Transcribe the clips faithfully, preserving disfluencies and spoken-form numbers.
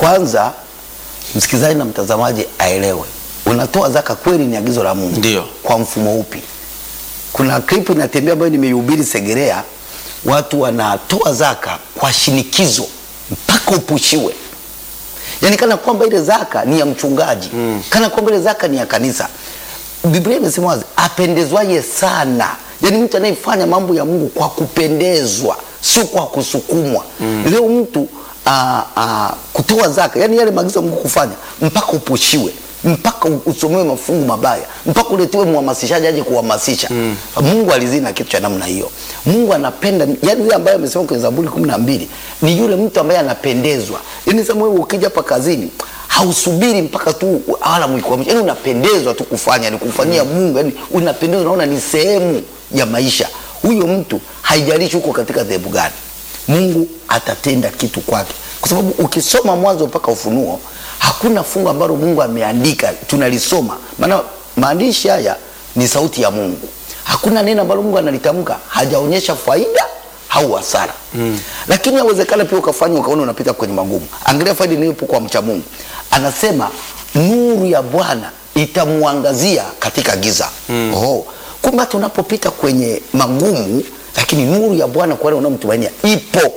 kwanza msikilizaji na mtazamaji aelewe, unatoa zaka kweli ni agizo la Mungu. Ndio. Kwa mfumo upi? Kuna clip inatembea ambayo nimeihubiri Segerea, watu wanatoa zaka kwa shinikizo mpaka upushiwe. Yaani kana kwamba ile zaka ni ya mchungaji, mm. kana kwamba ile zaka ni ya kanisa. Biblia imesema wazi, apendezwaye sana. Yaani mtu anayefanya mambo ya Mungu kwa kupendezwa, sio kwa kusukumwa. Mm. Leo mtu a, a, kutoa zaka, yaani yale maagizo ya Mungu kufanya mpaka upushiwe, mpaka usomewe mafungu mabaya, mpaka uletewe mhamasishaji aje kuhamasisha. Mm. Mungu alizina kitu cha namna hiyo. Mungu anapenda, yaani yule ambaye amesema kwenye Zaburi kumi na mbili ni yule mtu ambaye anapendezwa. Yaani sema wewe ukija hapa kazini hausubiri mpaka tu wala mwikuamsha, yaani unapendezwa tu kufanya, ni kufanyia mm. Mungu, yaani unapendezwa, unaona ni sehemu ya maisha. Huyo mtu haijalishi uko katika dhehebu gani, Mungu atatenda kitu kwake, kwa sababu ukisoma Mwanzo mpaka Ufunuo hakuna fungu ambalo Mungu ameandika tunalisoma, maana maandishi haya ni sauti ya Mungu. Hakuna neno ambalo Mungu analitamka hajaonyesha faida au hasara. Mm. Lakini inawezekana pia ukafanya ukaona unapita kwenye magumu. Angalia faida iliyopo kwa mcha Mungu. Anasema nuru ya Bwana itamuangazia katika giza. Mm. Oh, kumbe tunapopita kwenye magumu, lakini nuru ya Bwana kwa wale wanaomtumainia ipo.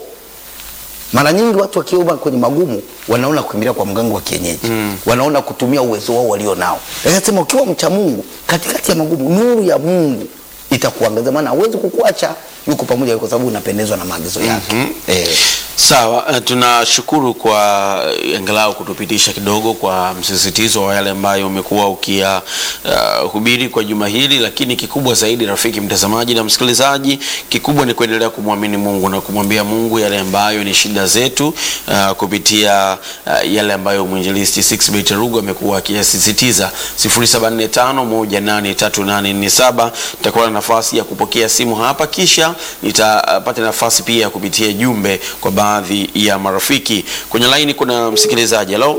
Mara nyingi watu wakiomba kwenye magumu wanaona kukimbilia kwa mganga wa kienyeji. Mm. Wanaona kutumia uwezo wao walio nao. Anasema ukiwa mcha Mungu katikati ya magumu, nuru ya Mungu itakuangazia, maana hawezi kukuacha, yuko pamoja kwa sababu unapendezwa na maagizo yake. Mm -hmm. Eh. Sawa, uh, tunashukuru kwa angalau kutupitisha kidogo kwa msisitizo wa yale ambayo umekuwa ukia uh, hubiri kwa juma hili, lakini kikubwa zaidi rafiki mtazamaji na msikilizaji, kikubwa ni kuendelea kumwamini Mungu na kumwambia Mungu yale ambayo ni shida zetu uh, kupitia uh, yale ambayo mwinjilisti six Beit Rugo amekuwa akisisitiza. Sifuri saba nne tano moja nane tatu nane nne saba. Nitakuwa na nafasi ya kupokea simu hapa, kisha nitapata uh, nafasi pia kupitia jumbe kwa baadhi ya marafiki. Kwenye line kuna msikilizaji. Hello.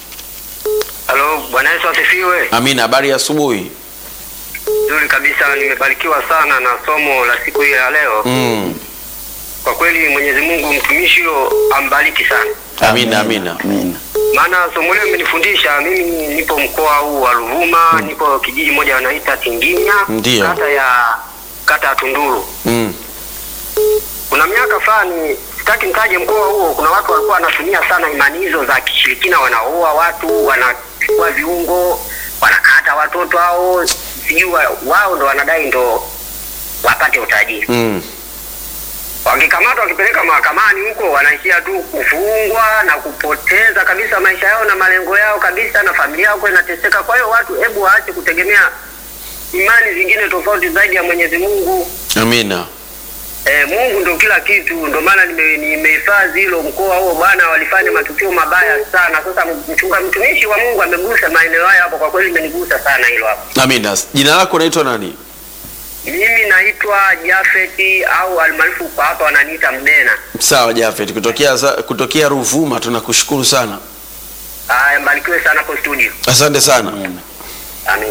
Hello, Bwana Yesu asifiwe. Amina, habari ya asubuhi. Nzuri kabisa, nimebarikiwa sana na somo la siku hii ya leo. Mm. Kwa kweli Mwenyezi Mungu mtumishi huyo ambariki sana. Amina, amina. Amina. Maana somo leo limenifundisha, mimi nipo mkoa huu wa Ruvuma, mm. nipo kijiji moja wanaita Tinginya, Ndiyo. kata ya kata ya Tunduru. Mm. Kuna miaka fulani, sitaki nitaje mkoa huo, kuna watu walikuwa wanatumia sana imani hizo za kishirikina, wanaoa watu, wanachukua viungo, wanakata watoto hao, sijui wao ndo wanadai ndo wapate utajiri. Mm. Wakikamatwa wakipeleka mahakamani huko wanaishia tu kufungwa na kupoteza kabisa maisha yao na malengo yao kabisa, na familia yao inateseka. Kwa hiyo watu hebu waache kutegemea imani zingine tofauti zaidi ya Mwenyezi Mungu. Amina. Eh, Mungu ndo kila kitu. Ndo maana nimehifadhi hilo mkoa huo bwana, walifanya matukio mabaya sana. Sasa mchunga mtumishi wa Mungu amegusa maeneo haya hapo, kwa kweli imenigusa sana hilo hapo. Amina. Jina lako unaitwa nani? Mimi naitwa Jafeti au almaarufu kwa hapa wananiita Mbena. Sawa Jafeti, kutokea kutokea Ruvuma, tunakushukuru sana. Haya, mbarikiwe sana kwa studio. Asante sana. Amen. Amen.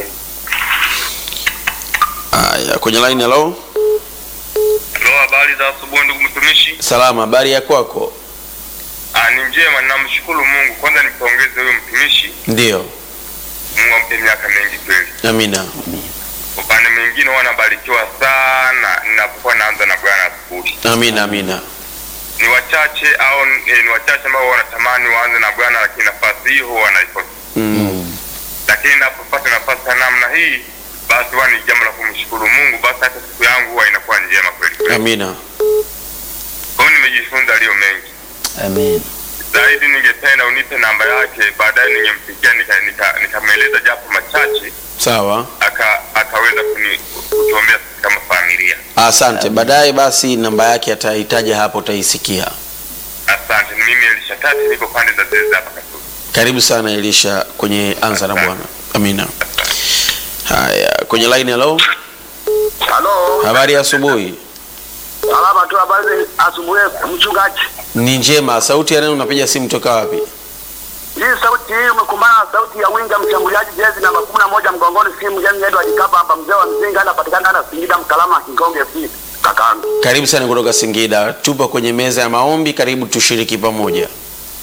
Haya, kwenye line. Hello. Hello, habari za asubuhi ndugu mtumishi. Salama, habari ya kwako? Ah, ni njema, namshukuru Mungu. Kwanza nipongeze huyo mtumishi. Ndio. Mungu ampe miaka mingi kweli. Amina. Upande mwingine wanabarikiwa sana ninapokuwa naanza na Bwana asubuhi. Amina, amina. Ni wachache au eh, ni wachache ambao wanatamani waanze na Bwana, lakini nafasi hiyo huwa wanaikosa. Mm. Lakini ninapopata nafasi ya namna hii, basi huwa ni jambo la kumshukuru Mungu, basi hata siku yangu huwa inakuwa njema kweli kweli. Amina. Kwa hiyo nimejifunza leo mengi. Amen. Zaidi ningependa unipe namba yake, baadaye ningempigia nika nikamweleza nika japo machache. Sawa. Aka akaweza kutuombea kama familia. Asante. Baadaye basi namba yake atahitaji hapo, utaisikia. Asante. Ni mimi Elisha Tati, niko pande za Zeza hapa Kasulu. Karibu sana Elisha kwenye Anza na Bwana. Amina. Haya, kwenye line. Hello. Hello. Habari ya asubuhi. Salama tu, habari asubuhi mchungaji. Ni njema. Sauti ya nani unapiga simu toka wapi? Hii sauti hii umekumbana na sauti ya Winga mshambuliaji jezi namba kumi na moja mgongoni, simu gani yetu ajikapa hapa, mzee wa Mzinga anapatikana na Singida Mkalama Kingonge F C kakangu. Karibu sana kutoka Singida. Tupo kwenye meza ya maombi, karibu tushiriki pamoja.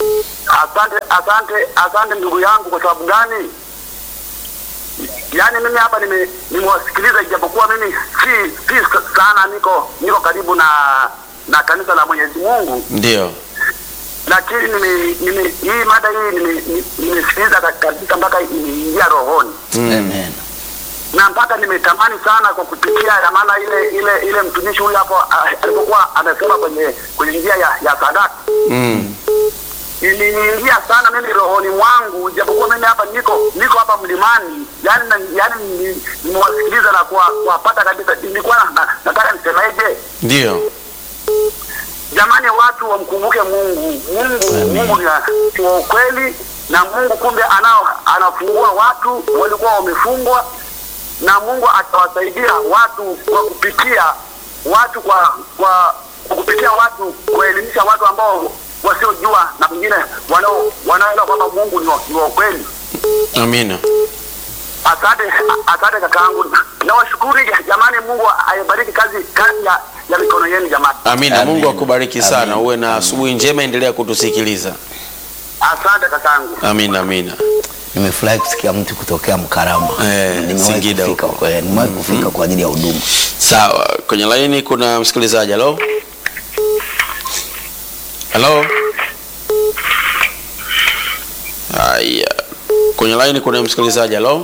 Asante, asante, asante ndugu yangu. Kwa sababu gani? Yaani mimi hapa nime nimewasikiliza, ijapokuwa mimi si si sana niko niko karibu na na kanisa la Mwenyezi Mungu. Ndio. Lakini nime nime hii mada hii nime nimesikiliza kabisa mpaka imeingia rohoni. Amen. Na mpaka nimetamani sana kwa kupitia ya maana ile ile ile mtumishi huyu hapo alipokuwa anasema kwenye kwenye njia ya, ya sadaka. Mm. Iliniingia sana mimi rohoni mwangu, japokuwa mimi hapa niko niko hapa mlimani, yani yani nimewasikiliza na kwa kuwapata kabisa. Nilikuwa na, nataka nisemeje? Ndio. Jamani, watu wamkumbuke Mungu. Mungu Mungu ni wa ukweli, na Mungu kumbe anao anafungua watu walikuwa wamefungwa, na Mungu atawasaidia watu kwa kupitia watu kwa kwa kupitia watu kuelimisha watu ambao wasiojua na wengine wanao wanaona kwamba Mungu ni wa ukweli. Amina. Asante, asante kakaangu. Nawashukuru jamani, Mungu aibariki kazi kazi ya, ya mikono yenu jamani. Amina. Amin. Mungu akubariki sana. Amin. Uwe na asubuhi njema, endelea kutusikiliza. Asante kakaangu. Amina, amina. Nimefurahi kusikia mtu kutokea Mkarama. Eh, Singida kufika huko. kwa nimewahi kufika mm -hmm. kwa ajili ya huduma. Sawa, kwenye laini kuna msikilizaji. Hello? Hello? Haya. Kwenye laini kuna msikilizaji. Hello?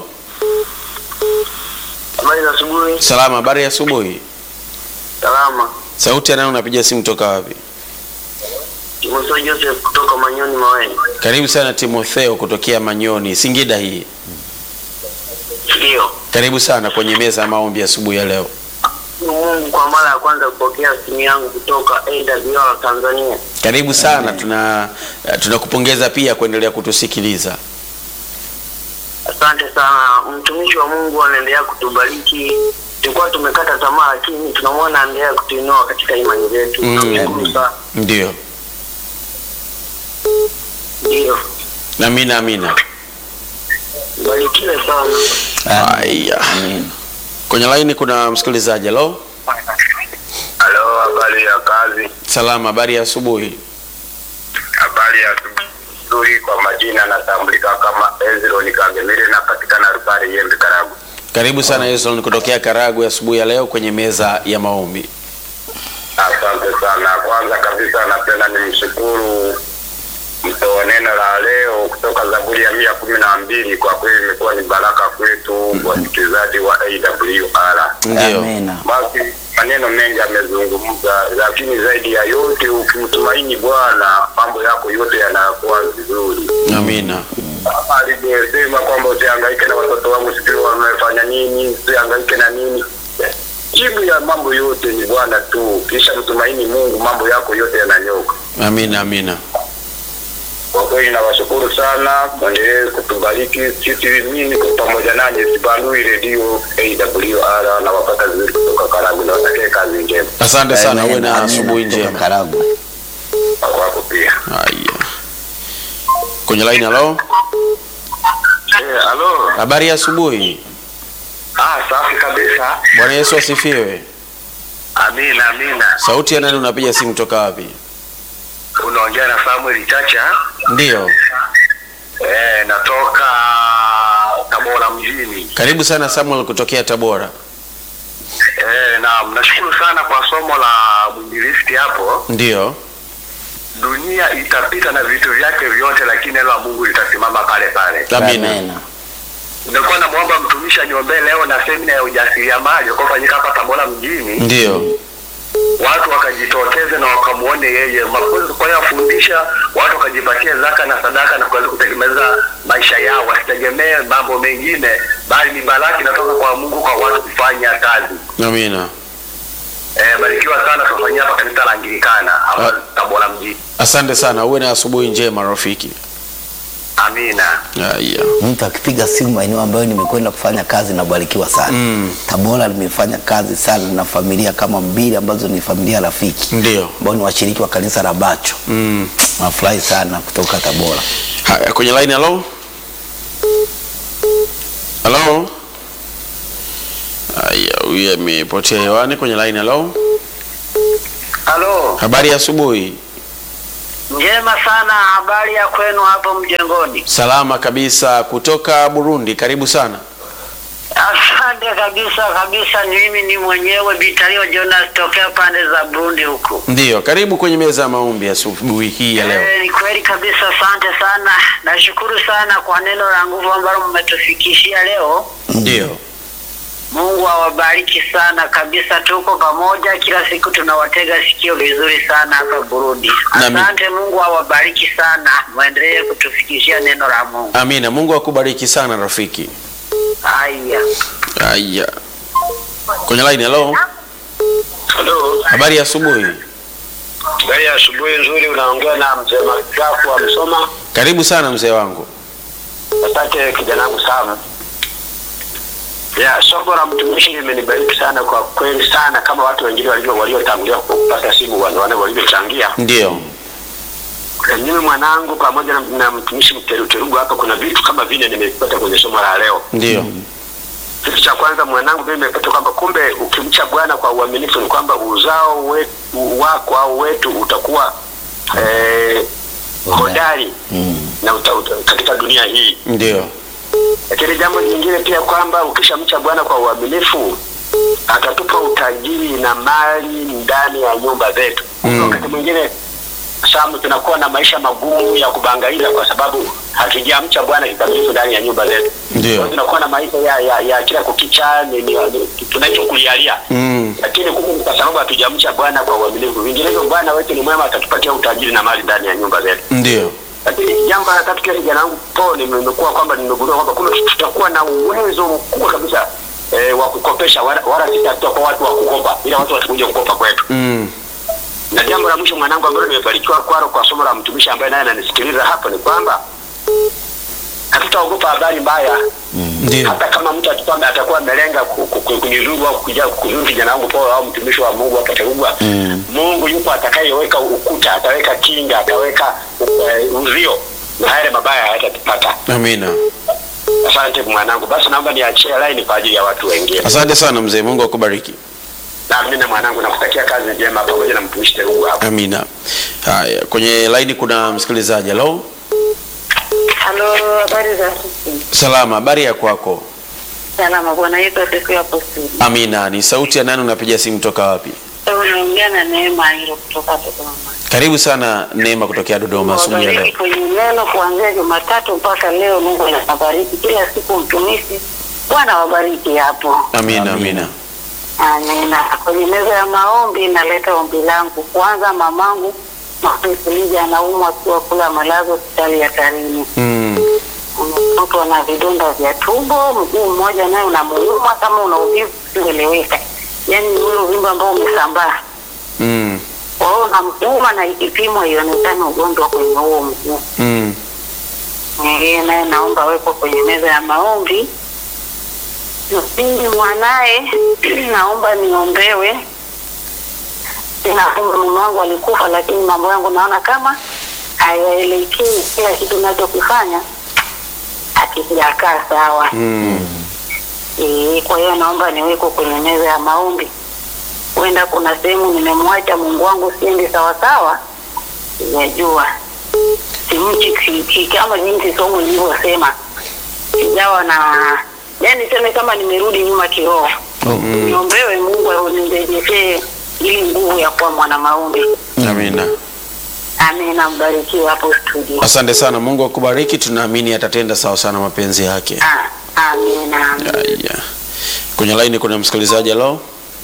Habari za asubuhi. Salama, habari ya asubuhi. Salama. Sauti ya nani, unapiga simu toka wapi? Timotheo Joseph kutoka Manyoni Maweni. Karibu sana Timotheo kutokea Manyoni, Singida hii. Ndio. Karibu sana kwenye meza ya maombi asubuhi ya leo. Mungu kwa mara ya kwanza kupokea simu yangu kutoka A W R Tanzania. Karibu sana. Tuna tunakupongeza pia kuendelea kutusikiliza. Asante sana. Mtumishi wa Mungu anaendelea kutubariki. Tulikuwa tumekata tamaa, lakini tunamwona anaendelea kutuinua katika imani zetu. Mm. Ndio. Ndio. Amina, amina. Barikiwe sana. Haya. Kwenye line kuna msikilizaji. Hello? Halo, habari ya kazi? Salama, habari ya asubuhi. Habari ya asubuhi. Kwa majina natambulika kama Ezron Kagemire, na patikana Rupari Yembe, Karagwe. Karibu sana Ezron kutokea Karagwe asubuhi ya leo kwenye meza ya maombi. Asante sana. Kwanza kabisa napenda nimshukuru mtoa neno la leo kutoka Zaburi ya mia kumi na mbili. Kwa kweli imekuwa ni baraka kwetu wasikilizaji wa A W R. Ndio. Basi maneno mengi amezungumza, lakini zaidi ya yote ukimtumaini Bwana mambo yako yote yanakuwa vizuri. Amina. Alisema kwamba usihangaike na watoto wangu sijui wamefanya nini, usihangaike na nini. Jibu ya mambo yote ni Bwana tu. Kisha mtumaini Mungu, mambo yako yote yananyoka. Amina, amina. Kwa kweli nawashukuru sana, mwendelee kutubariki sisi. Mimi kwa pamoja nanyi Sibalui Radio A W R na wapata vizuri kutoka Karagwe, na watakie kazi njema. Asante sana, uwe na asubuhi njema. Karagwe. Wako pia. Haya. Kwenye line. Hello? Eh, hello. Habari ya asubuhi. Ah, safi kabisa. Bwana Yesu asifiwe. Amina, amina. Sauti ya nani, unapiga simu toka wapi? Unaongea na Samuel Chacha. Ndio. Eh, natoka Tabora mjini. Karibu sana Samuel kutokea Tabora. Eh, na nashukuru sana kwa somo la mwinjilisti hapo. Ndio. Dunia itapita na vitu vyake vyote, lakini neno la Mungu litasimama pale pale. Amina. Nilikuwa namuomba mtumishi aniombee leo na semina ya ujasiriamali iliyofanyika hapa Tabora mjini. Ndio. Watu wakajitokeze na wakamuone yeye. Mafunzo kwa yafundisha watu wakajipatia zaka na sadaka na kuweza kutegemeza maisha yao, wasitegemee mambo mengine, bali ni baraka inatoka kwa Mungu kwa watu kufanya kazi. Amina. Eh, barikiwa sana, tufanyia hapa kanisa la Anglikana hapa Tabora mjini. Asante sana, uwe na asubuhi njema rafiki. Amina. Haya. Mtu akipiga simu maeneo ambayo nimekwenda kufanya kazi na barikiwa sana. Mm. Tabora nimefanya kazi sana na familia kama mbili ambazo ni familia rafiki. Ndio. Ambao ni washiriki wa kanisa la Bacho. Mm. Nafurahi sana kutoka Tabora. Haya, kwenye line. Hello? Hello? Haya, huyu amepotea hewani kwenye line. Hello? Halo. Habari ya asubuhi. Njema sana, habari ya kwenu hapo mjengoni? Salama kabisa kutoka Burundi. Karibu sana. Asante kabisa kabisa, mimi ni mwenyewe Bitalio Jonas tokea pande za Burundi huku. Ndiyo, karibu kwenye meza ya maombi asubuhi hii ya leo. Eh, ni kweli kabisa, asante sana. Nashukuru sana kwa neno la nguvu ambalo mmetufikishia leo. Ndiyo. Mungu awabariki sana kabisa, tuko pamoja kila siku, tunawatega sikio vizuri sana hapa Burundi. Nami. Asante, Mungu awabariki sana, muendelee kutufikishia neno la Mungu. Amina. Mungu akubariki sana rafiki. Haya. Haya. Kwenye line, hello. Hello. Habari ya asubuhi. Habari ya asubuhi nzuri, unaongea na mzee Magafu wa Msoma. Karibu sana mzee wangu. Asante kijana wangu sana. Ya, somo la mtumishi limenibariki sana kwa kweli sana, kama watu wengine walio waliotangulia kupata simu wana wana waliochangia. Ndiyo. Mimi mwanangu pamoja na, na mtumishi Mteruterugu hapa, kuna vitu kama vile nimepata kwenye somo la leo. Ndiyo. Kitu cha kwanza mwanangu, mimi nimepata kwamba kumbe ukimcha Bwana kwa uaminifu ni kwamba uzao wetu wako au wetu utakuwa eh, hodari Mm. na uta, uta, katika dunia hii. Ndiyo. Lakini jambo jingine pia kwamba ukishamcha Bwana kwa uaminifu atatupa utajiri na mali ndani ya nyumba zetu. Mm. Wakati mwingine samu tunakuwa na maisha magumu ya kubangaiza kwa sababu hatujamcha Bwana kikamilifu ndani ya nyumba zetu. Ndiyo. Tunakuwa na maisha ya, ya, ya kila kukicha ni, ni, ni, tunachokulialia. Mm. Lakini kumbe kwa sababu hatujamcha Bwana kwa uaminifu, vinginevyo Bwana wetu ni mwema, atatupatia utajiri na mali ndani ya nyumba zetu. Ndiyo. Lakini jambo la tatu, kile kijana wangu po nimekuwa kwamba nimegundua kwamba kumbe tutakuwa na uwezo mkubwa kabisa eh, wa kukopesha, wala, wala sitatoa kwa watu wa kukopa, ila watu watakuja kukopa kwetu. Mm. Na jambo la mwisho mwanangu, ambalo nimebarikiwa kwalo kwa somo la mtumishi ambaye naye ananisikiliza hapa, ni kwamba hatutaogopa habari mbaya. Ndiyo. Hata kama mtu atakuwa atakuwa amelenga kunizuru au kuja kuzuru kijana wangu po au mtumishi wa Mungu hapa Terugwa, Mm. Mungu yupo atakayeweka ukuta, ataweka kinga, ataweka uh, uzio, na yale mabaya hayatatupata. Amina. Asante mwanangu, basi naomba niachie line kwa ajili ya watu wengine. Asante sana mzee, Mungu akubariki. Na mimi na mwanangu nakutakia kazi njema pamoja na mtumishi Terugwa hapa. Amina. Haya, kwenye line kuna msikilizaji. Hello. Halo, habari za siku. Salama, habari ya kwako? Salama, Bwana Yesu asifiwe hapo studio. Amina. Ni sauti ya nani, unapiga simu toka wapi? Unaongea na Neema hilo kutoka Dodoma. Karibu sana Neema kutokea Dodoma asubuhi ya leo. Wabariki kwenye neno kuanzia Jumatatu mpaka leo, Mungu anabariki kila siku mtumishi. Bwana wabariki hapo. Amina, amina. Amina. Kwenye meza ya maombi naleta ombi langu. Kwanza mamangu Mafilija anaumwa akiwa kula malazo hospitali ya Tarime. Mm. Mtoto ana vidonda vya tumbo, mguu mmoja naye unamuuma kama una uvimbe usieleweka. Yaani ni ule uvimbe ambao umesambaa. Mm. Kwa hiyo namuuma na ikipimwa ionekane ugonjwa kwenye huo mguu. Mm. Yeye naye naomba wepo kwenye meza ya maombi. Pindi mwanae naomba niombewe. Ninaomba mume wangu alikufa, lakini mambo yangu naona kama hayaelekei, kila kitu ninachokifanya hakijakaa sawa. Mm. Eh, kwa hiyo naomba niweko kwenye meza ya maombi. Huenda kuna sehemu nimemwacha Mungu wangu siendi sawa sawa. Sijajua. Simchi kama jinsi somo lilivyosema. Sijawa na yaani sema kama nimerudi nyuma kiroho. Mm. Niombewe Mungu aunirejeshe ili nguvu ya kuwa mwana maombi. Amina. Amina, mbarikiwe hapo studio. Asante sana, Mungu akubariki. Tunaamini atatenda sawa sana mapenzi yake. Ah, amina. Amina. Haya. Kwenye line kuna msikilizaji. Hello.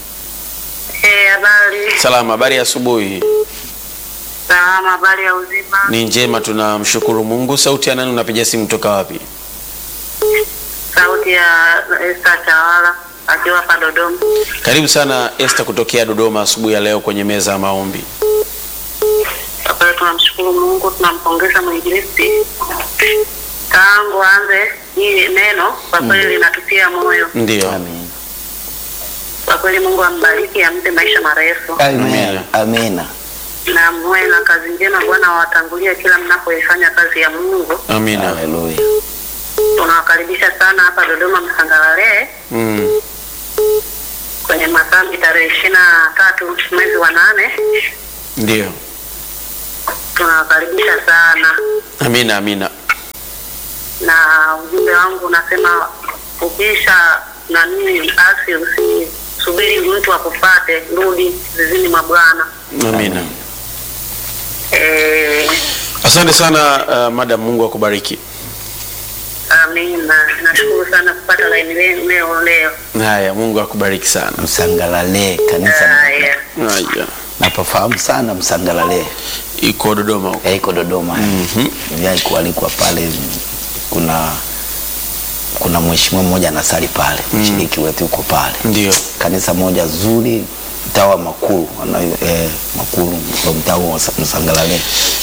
Eh, habari. Salama, habari ya asubuhi. Salama, habari ya uzima. Ni njema, tunamshukuru Mungu. Sauti ya nani, unapiga simu toka wapi? Sauti ya Esther Tawala akiwa hapa Dodoma. Karibu sana Esther kutokea Dodoma asubuhi ya leo kwenye meza ya maombi. Kwa kweli tunamshukuru Mungu, tunampongeza mwinjilisti. Tangu aanze hii neno kwa kweli linatutia moyo. Ndio. Amen. Kwa kweli Mungu ambariki, ampe maisha marefu. Amen. Amina. Na muwe na kazi njema, Bwana awatangulie kila mnapoifanya kazi ya Mungu. Amina. Haleluya. Tunawakaribisha sana hapa Dodoma Msangalale Mm. kwenye makambi tarehe ishirini na tatu mwezi wa nane. Ndio. tunawakaribisha sana. Amina, amina. Na ujumbe wangu unasema ukisha na nini asi usisubiri mtu akupate, rudi zizini mwa Bwana. Amina. Eh, Asante sana uh, madam, Mungu akubariki. amina. Nashukuru sana kupata line lenu leo leo. Haya, Mungu akubariki sana. Msangalale kanisa. Haya. Haya. Napafahamu sana Msangalale. Iko Dodoma huko. Ya, iko Dodoma. Mhm. Ndio kualikwa pale, kuna kuna mheshimiwa mmoja anasali pale, mshiriki wetu yuko pale. Ndio. Kanisa moja zuri, mtaa wa Makuru, ana eh, Makuru ndio mtaa wa Msangalale.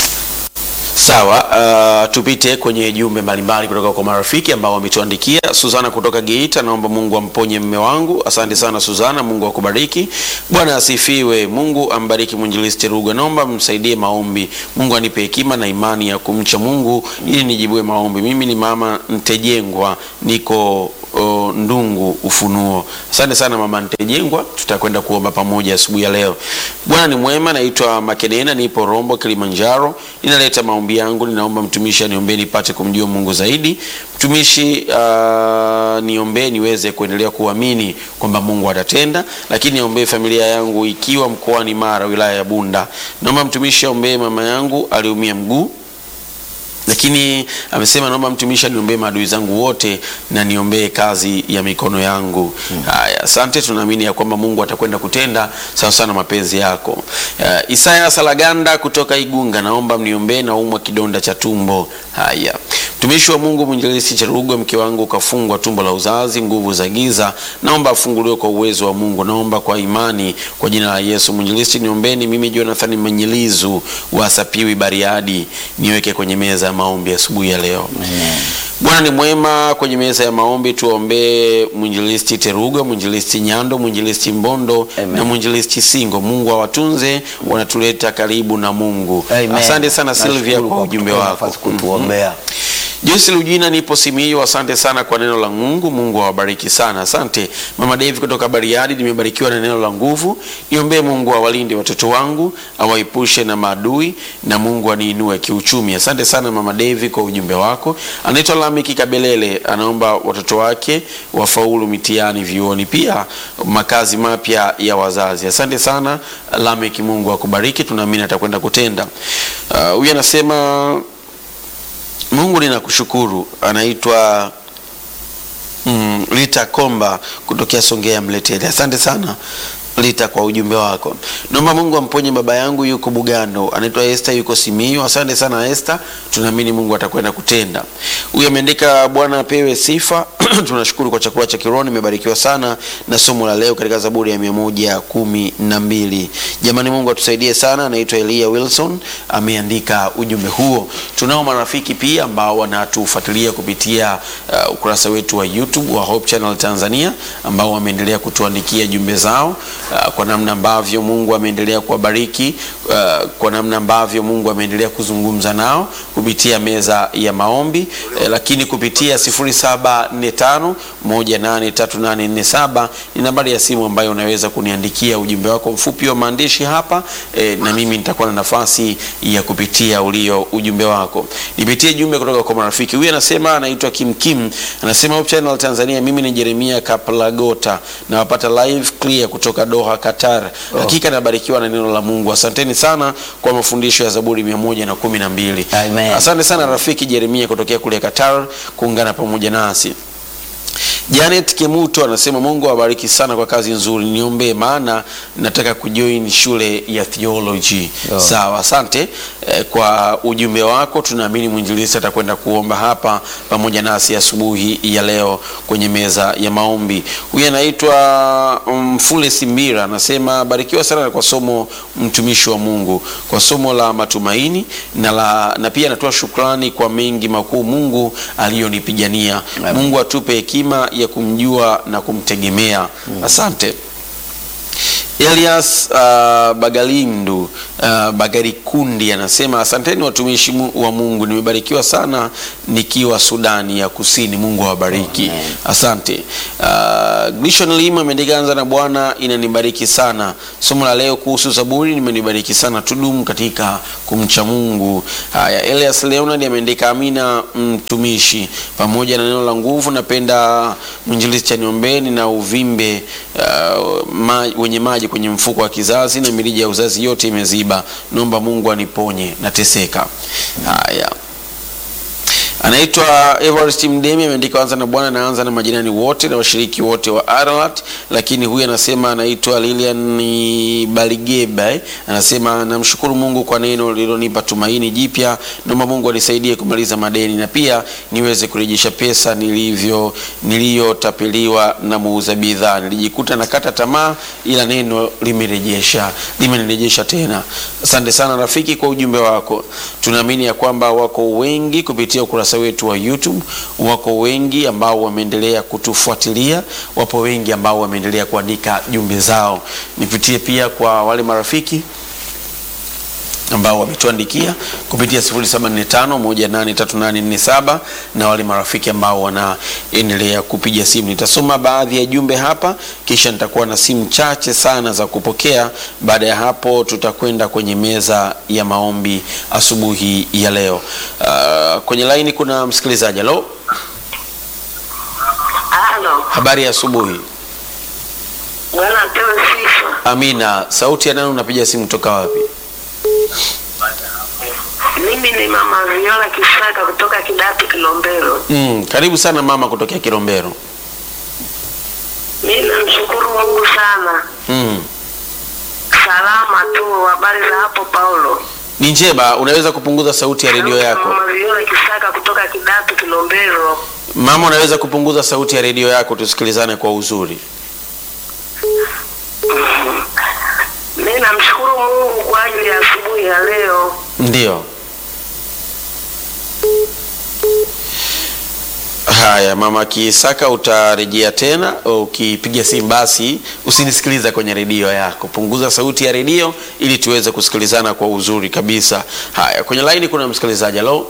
Sawa, uh, tupite kwenye jumbe mbalimbali kutoka kwa marafiki ambao wametuandikia. Suzana kutoka Geita, naomba Mungu amponye mume wangu. Asante sana Suzana, Mungu akubariki. Bwana asifiwe. Mungu ambariki mwinjilisti Ruga. Naomba msaidie maombi. Mungu anipe hekima na imani ya kumcha Mungu ili nijibue maombi. Mimi ni mama Ntejengwa, niko O, Ndungu Ufunuo. Asante sana mama Ntejengwa, tutakwenda kuomba pamoja asubuhi ya leo. Bwana ni mwema. Naitwa Makenena, nipo Rombo Kilimanjaro. Ninaleta maombi yangu, ninaomba mtumishi aniombee nipate kumjua Mungu zaidi. Mtumishi uh, niombee niweze kuendelea kuamini kwamba Mungu atatenda, lakini niombee familia yangu ikiwa mkoani Mara, wilaya ya Bunda. Naomba mtumishi aombee mama yangu aliumia mguu, lakini amesema naomba mtumishi niombee maadui zangu wote na niombee kazi ya mikono yangu. Haya, hmm. Asante, tunaamini ya kwamba Mungu atakwenda kutenda sawa sana mapenzi yako. Uh, Isaya Salaganda kutoka Igunga, naomba mniombee na umwa kidonda cha tumbo. Haya. Mtumishi wa Mungu mwinjilisti Cherugwe, mke wangu kafungwa tumbo la uzazi, nguvu za giza, naomba afunguliwe kwa uwezo wa Mungu. Naomba kwa imani kwa jina la Yesu. Mwinjilisti niombeni mimi Jonathan Manyilizu wa Sapiwi Bariadi, niweke kwenye meza ya maombi asubuhi ya leo. Amen. Bwana ni mwema. Kwenye meza ya maombi tuombe mwinjilisti Teruga, mwinjilisti Nyando, mwinjilisti Mbondo, amen, na mwinjilisti Singo. Mungu awatunze, wanatuleta karibu na Mungu. Amen. Asante sana Silvia kwa ujumbe wako kutuombea. Joyce Lujina, nipo Simiyu, asante sana kwa neno la Mungu. Mungu awabariki sana. Asante Mama David kutoka Bariadi, nimebarikiwa na neno la nguvu. Niombee Mungu awalinde watoto wangu, awaepushe na maadui, na Mungu aniinue kiuchumi. Asante sana Mama David kwa ujumbe wako. Anaitwa Lamiki Kabelele, anaomba watoto wake wafaulu mitihani vyuoni, pia makazi mapya ya wazazi. Asante sana Lamiki, Mungu akubariki, tunaamini atakwenda kutenda. Huyu uh, anasema Mungu ninakushukuru. Anaitwa mm, Lita Komba kutokea Songea Mletele. Asante sana Lita kwa ujumbe wako. Naomba Mungu amponye baba yangu, yuko Bugando. Anaitwa Esther, yuko Simiyu. Asante sana Esther, tunaamini Mungu atakwenda kutenda. Huyu ameandika Bwana apewe sifa. Tunashukuru kwa chakula cha kiroho, nimebarikiwa sana na somo la leo katika Zaburi ya mia moja kumi na mbili. Jamani, Mungu atusaidie sana. Anaitwa Elia Wilson, ameandika ujumbe huo. Tunao marafiki pia ambao wanatufuatilia kupitia uh, ukurasa wetu wa YouTube wa Hope Channel Tanzania, ambao wameendelea kutuandikia jumbe zao uh, kwa namna ambavyo Mungu ameendelea kuwabariki, uh, kwa namna ambavyo Mungu ameendelea kuzungumza nao kupitia meza ya maombi, uh, lakini kupitia sifuri saba nne tano moja nane tatu nane nne saba ni nambari ya simu ambayo unaweza kuniandikia ujumbe wako mfupi wa maandishi hapa, e, na mimi nitakuwa na nafasi ya kupitia ulio ujumbe wako. Nipitie jumbe kutoka kwa marafiki. Huyu anasema anaitwa Kim Kim, anasema Hope Channel Tanzania, mimi ni Jeremia Kaplagota na wapata live clear kutoka Doha, Qatar. Oh. Hakika nabarikiwa na neno la Mungu. Asanteni sana kwa mafundisho ya Zaburi mia moja kumi na mbili. Amen. Asante sana rafiki Jeremia kutokea kule Qatar kuungana pamoja nasi. Janet Kemuto anasema Mungu awabariki sana kwa kazi nzuri, niombe maana nataka kujoin shule ya theology. Oh. Sawa, asante eh, kwa ujumbe wako. Tunaamini mwinjilisti atakwenda kuomba hapa pamoja nasi asubuhi ya leo kwenye meza ya maombi. Huyu anaitwa Mfule um, Simbira anasema barikiwa sana kwa somo mtumishi wa Mungu, kwa somo la matumaini na la, na pia anatoa shukrani kwa mengi makuu Mungu aliyonipigania. Mungu atupe hekima ya kumjua na kumtegemea. Mm. Asante. Elias uh, Bagalindu uh, Bagarikundi anasema asanteni watumishi mu- wa Mungu, nimebarikiwa sana nikiwa Sudani ya Kusini. Mungu awabariki. Asante. Uh, Glishon Lima ameandika anza na Bwana inanibariki sana. Somo la leo kuhusu Zaburi nimenibariki sana, tudumu katika kumcha Mungu. Haya, Elias Leonard ameandika amina mtumishi, pamoja na neno la nguvu. Napenda mwinjilisti cha niombeni na uvimbe uh, ma, wenye maji kwenye mfuko wa kizazi na mirija ya uzazi yote imeziba. Naomba Mungu aniponye, nateseka. Haya, anaitwa Everest Mdemi ameandika anza na Bwana, naanza na majirani wote na washiriki wote wa Ararat. Lakini huyu anasema anaitwa Lilian Baligeba eh? Anasema namshukuru Mungu kwa neno lililonipa tumaini jipya. Naomba Mungu anisaidie kumaliza madeni na pia niweze kurejesha pesa nilivyo niliyotapeliwa na muuza bidhaa. Nilijikuta nakata tamaa, ila neno limerejesha limenirejesha tena. Asante sana rafiki kwa ujumbe wako. Tunaamini ya kwamba wako wengi kupitia ukurasa wetu wa YouTube, wako wengi ambao wameendelea kutufuatilia, wapo wengi ambao wameendelea kuandika jumbe zao. Nipitie pia kwa wale marafiki ambao wametuandikia kupitia sifuri saba nne tano moja nane tatu nane nne saba na wale marafiki ambao wanaendelea kupiga simu. Nitasoma baadhi ya jumbe hapa, kisha nitakuwa na simu chache sana za kupokea. Baada ya hapo tutakwenda kwenye meza ya maombi asubuhi ya leo. Uh, kwenye laini kuna msikilizaji. Hello. Halo. Habari ya asubuhi. Bwana apewe sifa. Amina. Sauti ya nani unapiga simu kutoka wapi? Mimi ni mama Viola Kisaka kutoka Kidatu Kilombero. Mm, karibu sana mama kutokea Kilombero. Mimi namshukuru Mungu sana. Mm. Salama tu, habari za hapo Paulo? Ni njema. Unaweza kupunguza sauti ya redio yako? Mama Viola Kisaka kutoka Kidatu Kilombero. Mama, unaweza kupunguza sauti ya redio yako tusikilizane kwa uzuri? Mimi namshukuru Mungu kwa ajili ya asubuhi ya leo. Ndio. Haya, mama Kisaka, utarejea tena ukipiga simu, basi usinisikiliza kwenye redio yako. Punguza sauti ya redio ili tuweze kusikilizana kwa uzuri kabisa. Haya, kwenye line kuna msikilizaji. Hello.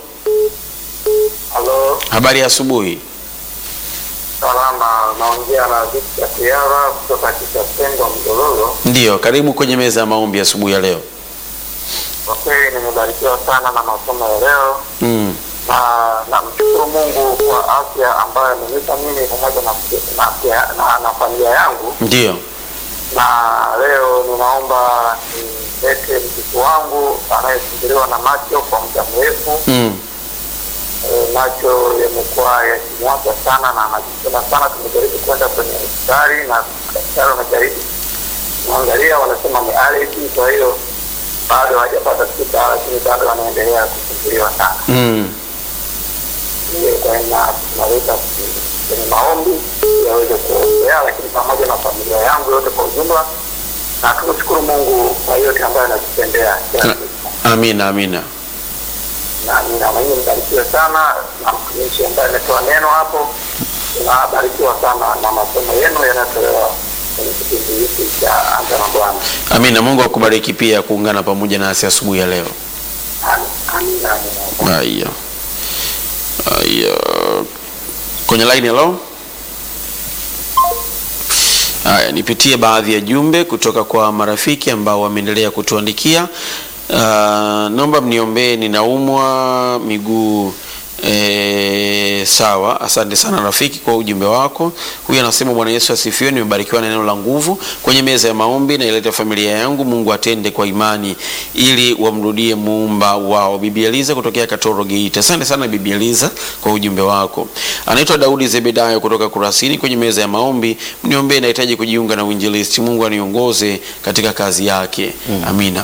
Halo, Habari ya asubuhi. salama. Naongea na Victor Kiara kutoka Kitasengo Mdololo. Ndio, karibu kwenye meza ya maombi asubuhi ya leo. Kwa kweli nimebarikiwa sana na masomo ya leo. Mm. Na namshukuru Mungu kwa afya ambayo amenipa mimi pamoja na na, afya- na, na familia yangu. Ndio. Na leo ninaomba nilete mtoto wangu anayesumbuliwa na macho kwa muda mrefu. Mm. E, macho yamekuwa yakimwaka sana na anajikuna sana. Tumejaribu kwenda kwenye hospitali na daktari wamejaribu kuangalia, wanasema ni allergy, kwa hiyo bado hajapata tiba, lakini bado wanaendelea kusumbuliwa sana. Mm. Ndio kwa hiyo tunaleta kwenye maombi yaweze kuombea, lakini pamoja na familia yangu yote kwa ujumla, na tunashukuru Mungu kwa yote ambayo anatutendea. Amina, amina. Na nina mwenyewe mbarikiwa sana na mtumishi ambaye ametoa neno hapo. Tunabarikiwa sana na masomo yenu yanatolewa kwenye kipindi hiki cha Anza na Bwana. Amina. Mungu akubariki pia kuungana pamoja nasi asubuhi ya leo. Amina, amina. Haya. Haya. Kwenye line. Hello. Haya, nipitie baadhi ya jumbe kutoka kwa marafiki ambao wameendelea kutuandikia. Uh, naomba mniombee, ninaumwa miguu. E, sawa, asante sana rafiki kwa ujumbe wako. Huyu anasema Bwana Yesu asifiwe, nimebarikiwa na neno la nguvu kwenye meza ya maombi na ileta familia yangu. Mungu atende kwa imani ili wamrudie muumba wao. Bibi Eliza kutokea Katoro Geita. Asante sana Bibi Eliza kwa ujumbe wako. Anaitwa Daudi Zebedayo kutoka Kurasini, kwenye meza ya maombi mniombee, nahitaji kujiunga na uinjilisti. Mungu aniongoze katika kazi yake. Mm. Amina.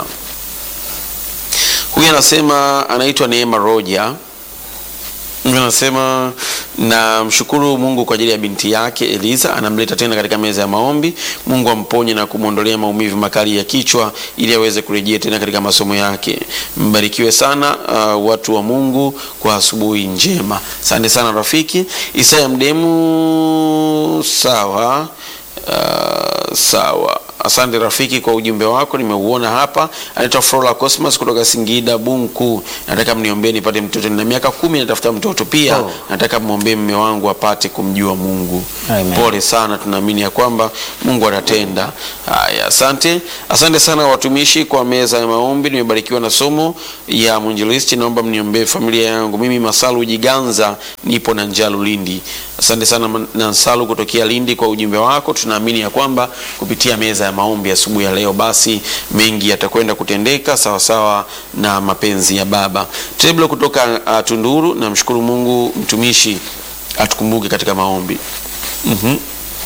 Huyu anasema anaitwa Neema Roja. Anasema na mshukuru Mungu kwa ajili ya binti yake Eliza, anamleta tena katika meza ya maombi. Mungu amponye na kumwondolea maumivu makali ya kichwa ili aweze kurejea tena katika masomo yake. Mbarikiwe sana uh, watu wa Mungu kwa asubuhi njema. Asante sana rafiki. Isaya Mdemu, sawa. Uh, sawa. asante rafiki kwa ujumbe wako, nimeuona hapa. Anaitwa Flora Cosmas kutoka Singida Bunku. Nataka mniombee nipate mtoto, nina miaka kumi natafuta mtoto pia. Oh. Nataka muombe mume wangu apate kumjua Mungu. Amen. Pole sana, tunaamini ya kwamba Mungu atatenda. Haya, asante. Asante sana watumishi kwa meza ya maombi. Nimebarikiwa na somo ya mwinjilisti. Naomba mniombee familia yangu. Mimi Masalu Jiganza, nipo na Njalu Lindi. Asante sana Nansalu kutokea Lindi kwa ujumbe wako. Tunaamini ya kwamba kupitia meza ya maombi asubuhi ya leo basi mengi yatakwenda kutendeka sawa sawa na mapenzi ya Baba. Teblo kutoka uh, Tunduru, namshukuru Mungu mtumishi atukumbuke katika maombi. Mhm.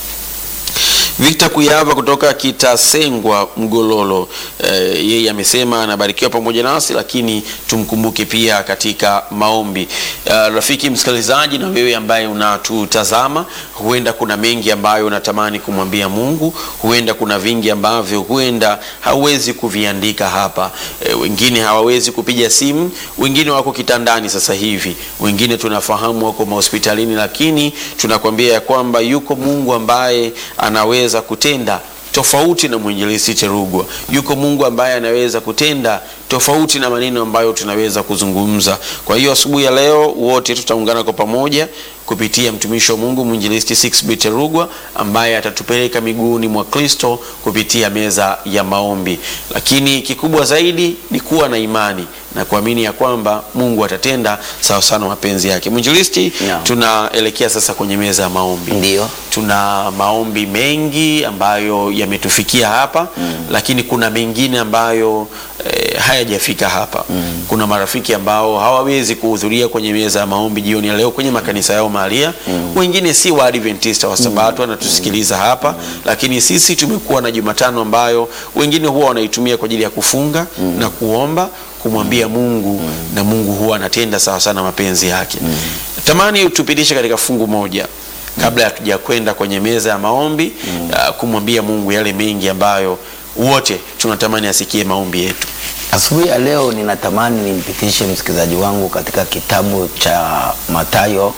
Victor Kuyava kutoka Kitasengwa Mgololo, e, yeye amesema anabarikiwa pamoja nasi, lakini tumkumbuke pia katika maombi. Uh, rafiki msikilizaji, na wewe ambaye unatutazama, huenda kuna mengi ambayo unatamani kumwambia Mungu, huenda kuna vingi ambavyo huenda hauwezi kuviandika hapa. E, wengine hawawezi kupiga simu, wengine wako kitandani sasa hivi, wengine tunafahamu wako hospitalini, lakini tunakwambia ya kwamba yuko Mungu ambaye anaweza kutenda tofauti na mwinjilisti Terugwa. Yuko Mungu ambaye anaweza kutenda tofauti na maneno ambayo tunaweza kuzungumza. Kwa hiyo asubuhi ya leo wote tutaungana kwa pamoja kupitia mtumishi wa Mungu mwinjilisti six B Terugwa ambaye atatupeleka miguuni mwa Kristo kupitia meza ya maombi. Lakini kikubwa zaidi ni kuwa na imani na kuamini ya kwamba Mungu atatenda sawa sana mapenzi yake. Mwinjilisti, yeah. Tunaelekea sasa kwenye meza ya maombi. Ndio. Tuna maombi mengi ambayo yametufikia hapa, mm. lakini kuna mengine ambayo eh, hayajafika hapa. Mm. Kuna marafiki ambao hawawezi kuhudhuria kwenye meza ya maombi jioni ya leo kwenye makanisa yao mahalia. Mm. Wengine si wa Adventista wa Sabato wanatusikiliza mm. hapa, mm. lakini sisi tumekuwa na Jumatano ambayo wengine huwa wanaitumia kwa ajili ya kufunga mm. na kuomba, kumwambia Mungu mm. na Mungu huwa anatenda sawa sana mapenzi yake. Mm. Tamani utupitishe katika fungu moja kabla ya tuja kwenda kwenye meza ya maombi, mm. uh, kumwambia Mungu yale mengi ambayo wote tunatamani asikie maombi yetu. Asubuhi ya leo ninatamani nimpitishe msikilizaji wangu katika kitabu cha Mathayo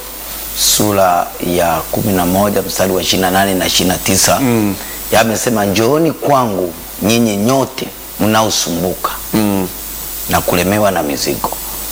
sura ya kumi na moja mstari wa ishirini na nane na ishirini na tisa. Mm. Yamesema, njooni kwangu nyinyi nyote mnaosumbuka mm. na kulemewa na mizigo.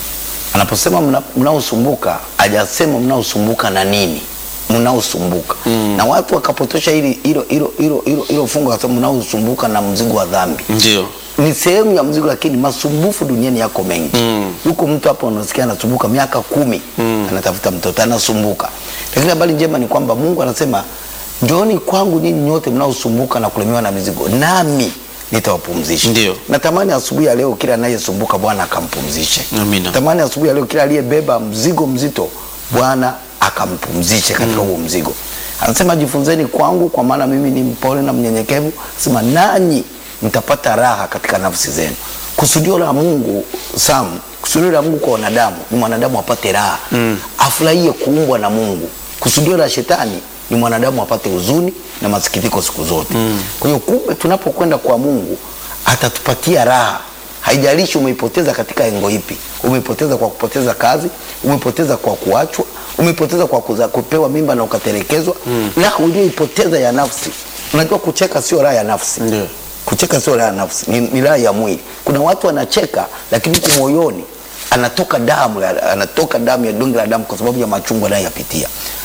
Anaposema mnaosumbuka, hajasema mnaosumbuka na nini, mnaosumbuka. Mm. Na watu wakapotosha hilo hilo hilo hilo hilo hilo fungu, akasema mnaosumbuka na mzigo wa dhambi. Ndio. Ni sehemu ya mzigo, lakini masumbufu duniani yako mengi. Mm. Yuko mtu hapo unasikia anasumbuka miaka kumi, mm. anatafuta mtoto, anasumbuka. Lakini habari njema ni kwamba Mungu anasema, njooni kwangu nyinyi nyote mnaosumbuka na kulemewa na mizigo, nami nitawapumzisha. Ndio. Natamani asubuhi ya leo kila anayesumbuka Bwana akampumzishe. Amina. Natamani asubuhi ya leo kila aliyebeba mzigo mzito Bwana akampumzishe katika huo mm. mzigo. Anasema, jifunzeni kwangu kwa maana mimi ni mpole na mnyenyekevu, sema nanyi mtapata raha katika nafsi zenu. Kusudio la Mungu Sam, kusudio la Mungu kwa wanadamu ni mwanadamu apate raha, mm. afurahie kuumbwa na Mungu. Kusudio la shetani ni mwanadamu apate huzuni na masikitiko siku zote. Mm. Kwa hiyo kumbe tunapokwenda kwa Mungu atatupatia raha. Haijalishi umeipoteza katika engo ipi. Umeipoteza kwa kupoteza kazi, umeipoteza kwa kuachwa, umeipoteza kwa kuza, kupewa mimba na ukatelekezwa. Mm. Raha uliyoipoteza ya nafsi. Unajua kucheka sio raha ya nafsi. Ndio. Kucheka sio raha ya nafsi, ni, ni raha ya mwili. Kuna watu wanacheka lakini kwa moyoni anatoka damu, anatoka damu ya donge la damu kwa sababu ya machungu anayoyapitia.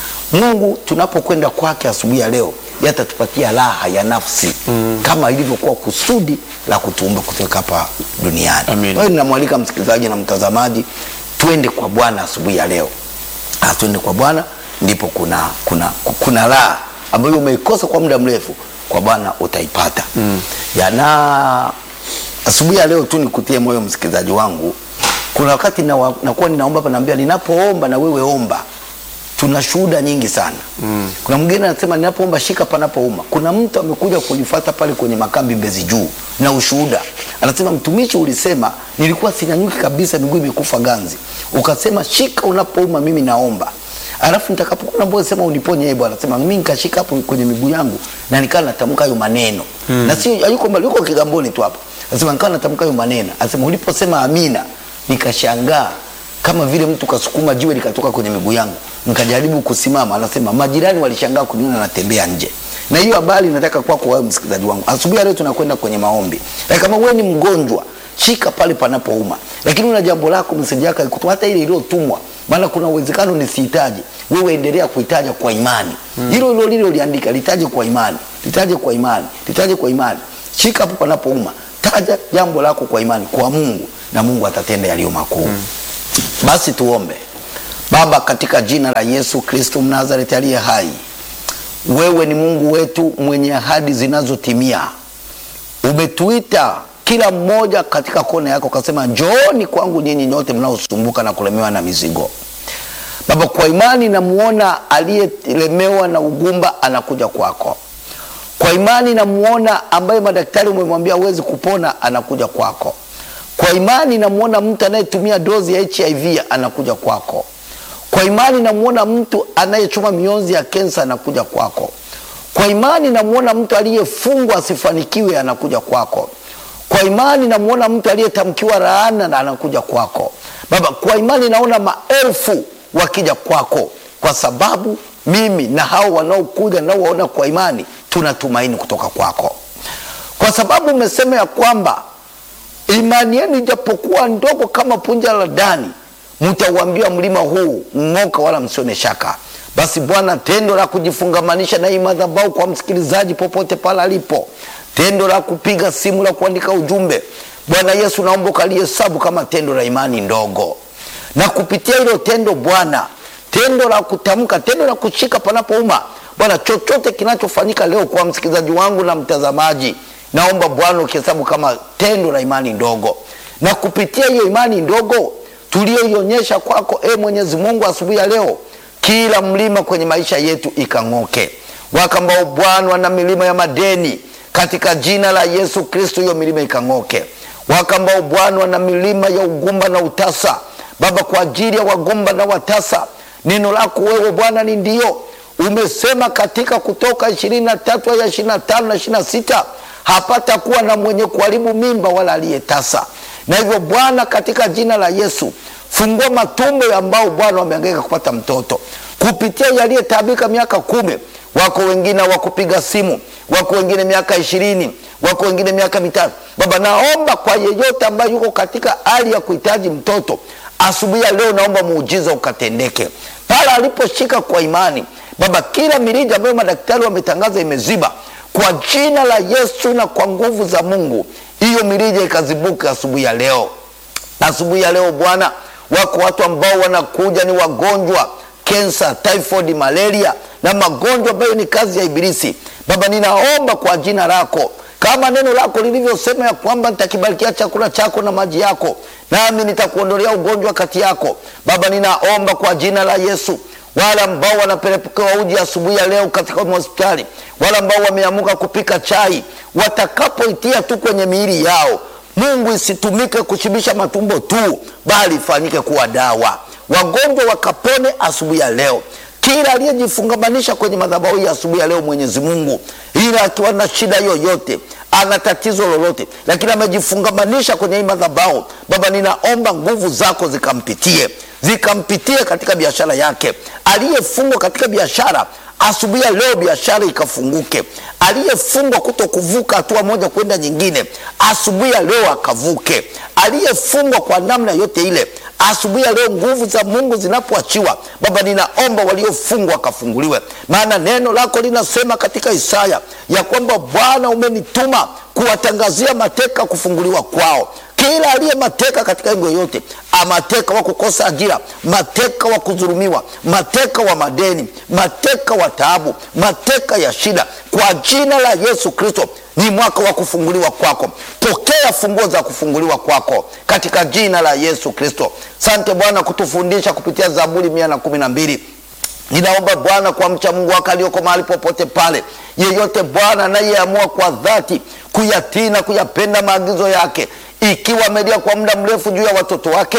Mungu tunapokwenda kwake asubuhi ya leo, yatatupatia raha ya nafsi mm. kama ilivyokuwa kusudi la kutuumba kutoka hapa duniani. Kwa hiyo ninamwalika msikilizaji na mtazamaji, twende kwa Bwana asubuhi ya leo. Ah, twende kwa Bwana, ndipo kuna kuna kuna raha ambayo umeikosa kwa muda mrefu, kwa Bwana utaipata. Mm. Yana asubuhi ya leo tu nikutie moyo msikilizaji wangu. Kuna wakati na nakuwa ninaomba hapa, naambia ninapoomba na wewe omba. Tuna shuhuda nyingi sana. Mm. Kuna mwingine anasema ninapoomba shika panapouma. Kuna mtu amekuja kunifuata pale kwenye makambi Mbezi Juu na ushuhuda. Anasema, mtumishi, ulisema nilikuwa sinyanyuki kabisa, miguu imekufa ganzi. Ukasema shika unapouma, mimi naomba. Alafu nitakapokuwa mbona sema uniponye yeye Bwana. Anasema mimi nikashika hapo kwenye miguu yangu na nikaa natamka hayo maneno. Mm. Na si hayuko mbali, yuko Kigamboni tu hapo. Anasema nikaa natamka hayo maneno. Anasema uliposema amina nikashangaa kama vile mtu kasukuma jiwe likatoka kwenye miguu yangu. mkajaribu kusimama, anasema majirani walishangaa kuniona natembea nje. Na hiyo habari nataka kwako wewe msikilizaji wangu. Asubuhi leo tunakwenda kwenye maombi. Na kama wewe ni mgonjwa, shika pale panapouma. Lakini una jambo lako msije yako ikutu hata ile iliyotumwa. Maana kuna uwezekano nisihitaji. Wewe endelea kuitaja kwa imani. Hilo hilo lile uliandika, litaje kwa imani. Litaje kwa imani. Litaje kwa imani. Shika hapo panapouma. Taja jambo lako kwa imani kwa Mungu na Mungu atatenda yaliyo makuu. Hmm. Basi tuombe. Baba, katika jina la Yesu Kristo Mnazareti aliye hai, wewe ni Mungu wetu mwenye ahadi zinazotimia. Umetuita kila mmoja katika kona yako, kasema njooni kwangu nyinyi nyote mnaosumbuka na kulemewa na mizigo. Baba, kwa imani namuona aliyelemewa na ugumba anakuja kwako. Kwa imani namuona ambaye madaktari umemwambia huwezi kupona anakuja kwako. Kwa imani namuona mtu anayetumia dozi ya H I V anakuja kwako. Kwa imani namuona mtu anayechoma mionzi ya kensa anakuja kwako. Kwa imani namuona mtu aliyefungwa asifanikiwe anakuja kwako. Kwa imani namuona mtu aliyetamkiwa laana na anakuja kwako. Baba, kwa imani naona maelfu wakija kwako, kwa sababu mimi na hao wanaokuja na waona kwa imani tunatumaini kutoka kwako. Kwa sababu umesema ya kwamba imani yenu ijapokuwa ndogo kama punja la dani, mtauambia mlima huu ng'oka wala msione shaka. Basi Bwana, tendo la kujifungamanisha na hii madhabahu kwa msikilizaji popote pale alipo, tendo la kupiga simu, la kuandika ujumbe, Bwana Yesu naomba kalihesabu kama tendo la imani ndogo. Na kupitia hilo tendo Bwana, tendo la kutamka, tendo la kushika panapouma, Bwana, chochote kinachofanyika leo kwa msikilizaji wangu na mtazamaji, naomba Bwana ukihesabu kama tendo la imani ndogo. Na kupitia hiyo imani ndogo tulioionyesha kwako, e Mwenyezi Mungu, asubuhi ya leo, kila mlima kwenye maisha yetu ikang'oke. Wakambao Bwana wana milima ya madeni, katika jina la Yesu Kristo hiyo milima ikang'oke. Wakambao Bwana wana milima ya ugumba na utasa, Baba, kwa ajili ya wagumba na watasa, neno lako wewe Bwana ni ndio. Umesema katika Kutoka ishirini na tatu aya ishirini na tano na ishirini na sita, hapata kuwa na mwenye kuharibu mimba wala aliyetasa. Na hivyo Bwana, katika jina la Yesu, fungua matumbo ambao Bwana wamehangaika kupata mtoto kupitia yaliyetabika miaka kumi. Wako wengine wakupiga simu, wako wengine miaka ishirini, wako wengine miaka mitano. Baba, naomba kwa yeyote ambaye yuko katika hali ya kuhitaji mtoto, asubuhi ya leo naomba muujiza ukatendeke pale aliposhika kwa imani. Baba, kila mirija ambayo madaktari wametangaza imeziba, kwa jina la Yesu na kwa nguvu za Mungu, hiyo mirija ikazibuka asubuhi ya leo. Asubuhi ya leo Bwana, wako watu ambao wanakuja ni wagonjwa kensa, typhoid, malaria na magonjwa ambayo ni kazi ya ibilisi. Baba, ninaomba kwa jina lako, kama neno lako lilivyosema ya kwamba nitakibarikia chakula chako na maji yako, nami nitakuondolea ugonjwa kati yako. Baba, ninaomba kwa jina la Yesu, wale ambao wanapelekewa uji asubuhi ya leo katika hospitali, wale ambao wameamuka kupika chai, watakapoitia tu kwenye miili yao, Mungu, isitumike kushibisha matumbo tu, bali ifanyike kuwa dawa. Wagonjwa wakapone asubuhi ya leo. Kila aliyejifungamanisha kwenye madhabahu ya asubuhi ya leo, Mwenyezi Mungu, ila akiwa na shida yoyote, ana tatizo lolote, lakini amejifungamanisha kwenye hii madhabahu, Baba, ninaomba nguvu zako zikampitie, zikampitie katika biashara yake. Aliyefungwa katika biashara, asubuhi ya leo biashara ikafunguke. Aliyefungwa kutokuvuka hatua moja kwenda nyingine, asubuhi ya leo akavuke. Aliyefungwa kwa namna yote ile, asubuhi ya leo nguvu za Mungu zinapoachiwa, Baba, ninaomba waliofungwa wakafunguliwe. Maana neno lako linasema katika Isaya ya kwamba Bwana umenituma kuwatangazia mateka kufunguliwa kwao. Kila aliye mateka katika engo yote, mateka wa kukosa ajira, mateka wa kudhulumiwa, mateka wa madeni, mateka wa taabu, mateka ya shida, kwa jina la Yesu Kristo, ni mwaka wa kufunguliwa kwako. Pokea funguo za kufunguliwa kwako katika jina la Yesu Kristo. Asante Bwana kutufundisha kupitia Zaburi mia na kumi na mbili. Ninaomba Bwana kwa mcha Mungu wako aliyoko mahali popote pale, yeyote Bwana anayeamua kwa dhati kuyatii na kuyapenda maagizo yake, ikiwa amelia kwa muda mrefu juu ya watoto wake,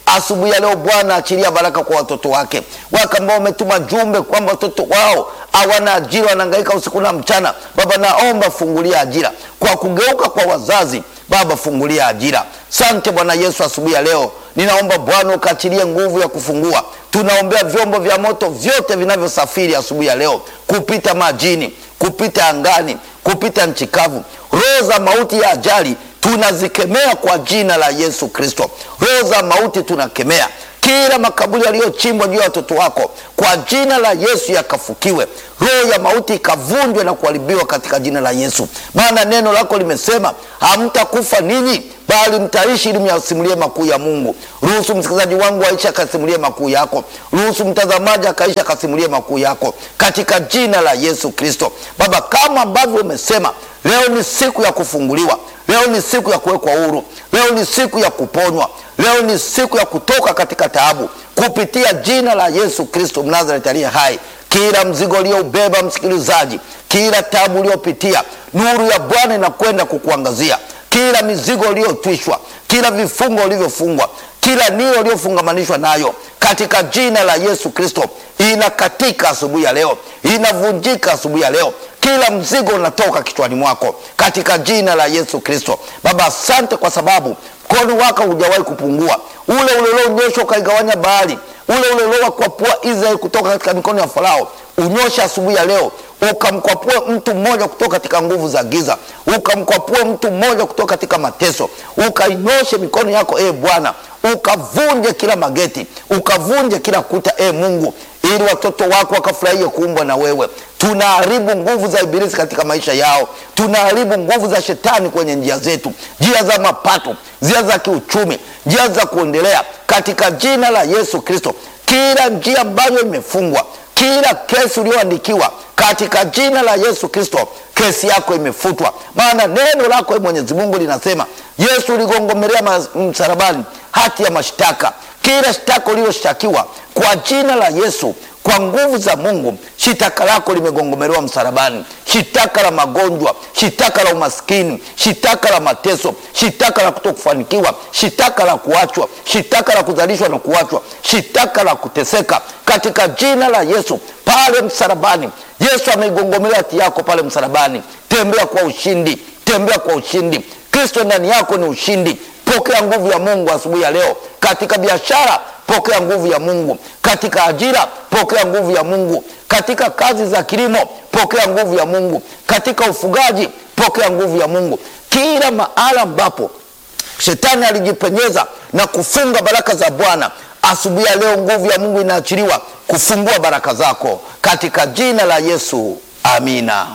asubuhi ya leo Bwana, achilia baraka kwa watoto wake, wake ambao wametuma jumbe kwamba watoto wao hawana ajira, wanahangaika usiku na mchana. Baba, naomba fungulia ajira kwa kugeuka kwa wazazi. Baba, fungulia ajira. Asante Bwana Yesu, asubuhi ya leo ninaomba Bwana ukaachilie nguvu ya kufungua. Tunaombea vyombo vya moto vyote vinavyosafiri asubuhi ya leo, kupita majini, kupita angani, kupita nchi kavu. Roho za mauti ya ajali tunazikemea kwa jina la Yesu Kristo. Roho za mauti tunakemea. Kila makaburi yaliyochimbwa juu ya watoto wako kwa jina la Yesu yakafukiwe. Roho ya mauti ikavunjwe na kuharibiwa katika jina la Yesu. Maana neno lako limesema hamtakufa ninyi, bali mtaishi ili myasimulie makuu ya Mungu. Ruhusu msikilizaji wangu aisha akasimulie makuu yako. Ruhusu mtazamaji akaisha akasimulie makuu yako katika jina la Yesu Kristo. Baba, kama ambavyo umesema, leo ni siku ya kufunguliwa. Leo ni siku ya kuwekwa huru. Leo ni siku ya kuponywa. Leo ni siku ya kutoka katika taabu kupitia jina la Yesu Kristo Mnazareti aliye hai. Kila mzigo ulioubeba msikilizaji, kila taabu uliopitia, nuru ya Bwana inakwenda kukuangazia. Kila mizigo uliyotwishwa, kila vifungo ulivyofungwa, kila nira uliofungamanishwa nayo, katika jina la Yesu Kristo inakatika asubuhi ya leo, inavunjika asubuhi ya leo. Kila mzigo unatoka kichwani mwako katika jina la Yesu Kristo. Baba, asante kwa sababu mkono wako hujawahi kupungua. Ule ulioonyesha ukaigawanya bahari, ule uliolewa kuwapua Israeli kutoka katika mikono ya Farao, unyosha asubuhi ya leo ukamkwapua mtu mmoja kutoka katika nguvu za giza, ukamkwapua mtu mmoja kutoka katika mateso. Ukainyoshe mikono yako e Bwana, ukavunje kila mageti, ukavunje kila kuta e Mungu, ili watoto wako wakafurahie kuumbwa na wewe. Tunaharibu nguvu za ibilisi katika maisha yao. Tunaharibu nguvu za shetani kwenye njia zetu, njia za mapato, njia za kiuchumi, njia za kuendelea, katika jina la Yesu Kristo. Kila njia ambayo imefungwa, kila kesi ulioandikiwa, katika jina la Yesu Kristo, kesi yako imefutwa. Maana neno lako e Mwenyezi Mungu linasema, Yesu uligongomelea msalabani hati ya mashtaka. Kila shtaka ulioshtakiwa kwa jina la Yesu, kwa nguvu za Mungu, shitaka lako limegongomelewa msalabani. Shitaka la magonjwa, shitaka la umaskini, shitaka la mateso, shitaka la kutokufanikiwa, shitaka la kuachwa, shitaka la kuzalishwa na kuachwa, shitaka la kuteseka, katika jina la Yesu, pale msalabani Yesu ameigongomelea hati yako pale msalabani. Tembea kwa ushindi, tembea kwa ushindi. Kristo ndani yako ni ushindi. Pokea nguvu ya Mungu asubuhi ya leo. Katika biashara, pokea nguvu ya Mungu. Katika ajira, pokea nguvu ya Mungu. Katika kazi za kilimo, pokea nguvu ya Mungu. Katika ufugaji, pokea nguvu ya Mungu. Kila mahala ambapo shetani alijipenyeza na kufunga baraka za Bwana, asubuhi ya leo nguvu ya Mungu inaachiliwa kufungua baraka zako katika jina la Yesu. Amina.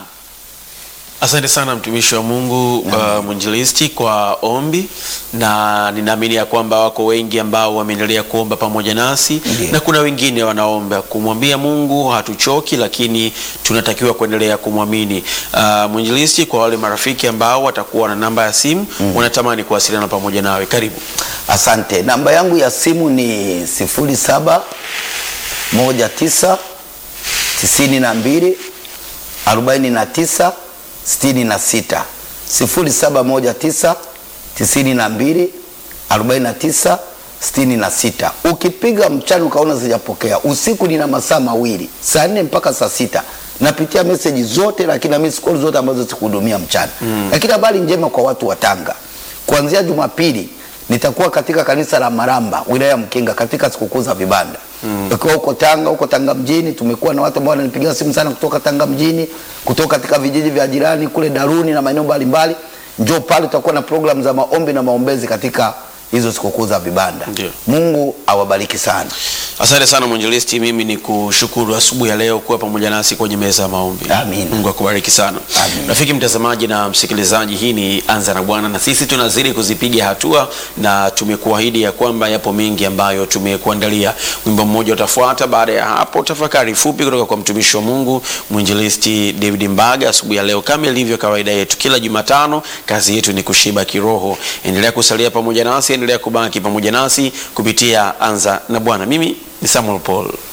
Asante sana mtumishi wa Mungu uh, mwinjilisti kwa ombi, na ninaamini ya kwamba wako wengi ambao wameendelea kuomba pamoja nasi. Ndiye. Na kuna wengine wanaomba kumwambia Mungu hatuchoki, lakini tunatakiwa kuendelea kumwamini. Uh, mwinjilisti, kwa wale marafiki ambao watakuwa na namba ya simu mm. wanatamani kuwasiliana pamoja nawe, karibu. Asante. Namba yangu ya simu ni sifuri saba moja tisa tisini na mbili arobaini na tisa sitini na sita. Sifuri saba moja tisa tisini na mbili arobaini na tisa sitini na sita. Ukipiga mchana ukaona sijapokea, usiku nina masaa mawili, saa nne mpaka saa sita napitia message zote, lakini na miss call zote ambazo sikuhudumia mchana. Mm. Lakini habari njema kwa watu wa Tanga, kuanzia Jumapili nitakuwa katika kanisa la Maramba, wilaya ya Mkinga, katika sikukuu za vibanda. Mm. Ukiwa huko Tanga, huko Tanga mjini, tumekuwa na watu ambao wananipigia simu sana kutoka Tanga mjini, kutoka katika vijiji vya jirani kule Daruni na maeneo mbalimbali. Njoo pale, tutakuwa na program za maombi na maombezi katika hizo sikukuu za vibanda. Ndiyo. Mungu awabariki sana. Asante sana mwinjilisti, mimi ni kushukuru asubuhi ya leo kuwa pamoja nasi kwenye meza ya maombi. Amin. Mungu akubariki sana. Amin. Rafiki mtazamaji na msikilizaji, hii ni Anza na Bwana, na sisi tunazidi kuzipiga hatua, na tumekuahidi ya kwamba yapo mengi ambayo tumekuandalia. Wimbo mmoja utafuata, baada ya hapo tafakari fupi kutoka kwa mtumishi wa Mungu mwinjilisti David Mbaga. Asubuhi ya leo kama ilivyo kawaida yetu kila Jumatano, kazi yetu ni kushiba kiroho. Endelea kusalia pamoja nasi, endelea kubaki pamoja nasi kupitia Anza na Bwana. Mimi ni Samuel Paul.